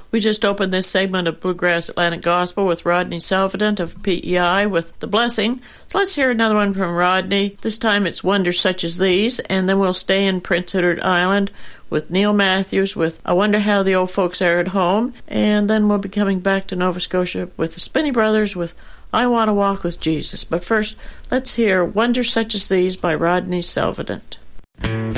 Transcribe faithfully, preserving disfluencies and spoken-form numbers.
We just opened this segment of Bluegrass Atlantic Gospel with Rodney Selvadent of P E I with The Blessing. So let's hear another one from Rodney. This time it's Wonders Such as These, and then we'll stay in Prince Edward Island with Neil Matthews with I Wonder How the Old Folks Are at Home, and then we'll be coming back to Nova Scotia with the Spinney Brothers with I Want to Walk with Jesus. But first, let's hear Wonders Such as These by Rodney Selvadent.